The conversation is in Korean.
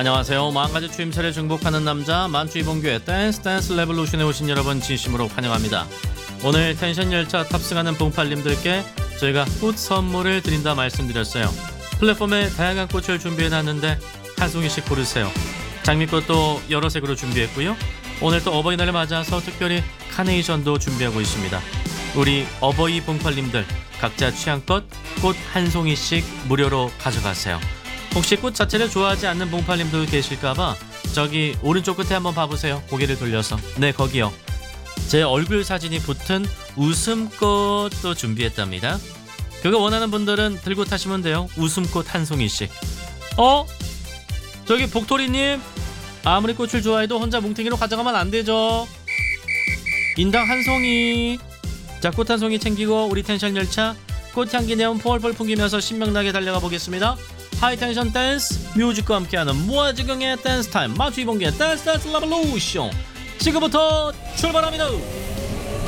안녕하세요. 마음가짐 추임새를 중복하는 남자 만추이봉규의 댄스 레볼루션에 오신 여러분 진심으로 환영합니다. 오늘 텐션 열차 탑승하는 봉팔님들께 저희가 꽃 선물을 드린다 말씀드렸어요. 플랫폼에 다양한 꽃을 준비해놨는데 한 송이씩 고르세요. 장미꽃도 여러 색으로 준비했고요. 오늘 또 어버이날을 맞아서 특별히 카네이션도 준비하고 있습니다. 우리 어버이 봉팔님들 각자 취향껏 꽃 한 송이씩 무료로 가져가세요. 혹시 꽃 자체를 좋아하지 않는 봉팔님도 계실까봐 저기 오른쪽 끝에 한번 봐보세요. 고개를 돌려서. 네, 거기요. 제 얼굴 사진이 붙은 웃음꽃도 준비했답니다. 그거 원하는 분들은 들고 타시면 돼요. 웃음꽃 한 송이씩. 저기 복토리님, 아무리 꽃을 좋아해도 혼자 뭉탱이로 가져가면 안 되죠. 인당 한 송이. 자, 꽃 한 송이 챙기고 우리 텐션 열차 꽃향기 내온 폴폴 풍기면서 신명나게 달려가 보겠습니다. 하이텐션 댄스 뮤직과 함께하는 무아지경의 댄스 타임, 마추이봉기의 댄스 레볼루션 지금부터 출발합니다.